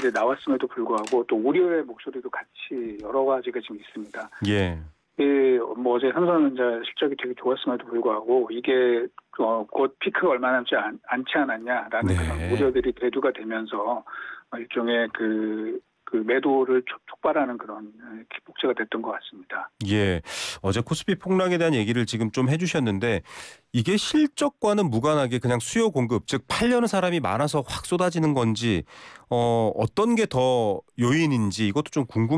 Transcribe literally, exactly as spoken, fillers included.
얘기들이 나왔음에도 불구하고 또 우려의 목소리도 같이 여러 가지가 지금 있습니다. 예. 예, 뭐 어제 삼성전자 실적이 되게 좋았음에도 불구하고 이게 어, 곧 피크가 얼마 남지 않, 않지 않았냐라는 네. 그런 우려들이 대두가 되면서 일종의 그, 그 매도를 촉- 촉발하는 그런 기폭제가 됐던 것 같습니다. 예. 어제 코스피 폭락에 대한 얘기를 지금 좀 해주셨는데 이게 실적과는 무관하게 그냥 수요 공급, 즉 팔려는 사람이 많아서 확 쏟아지는 건지 어, 어떤 게 더 요인인지 이것도 좀 궁금.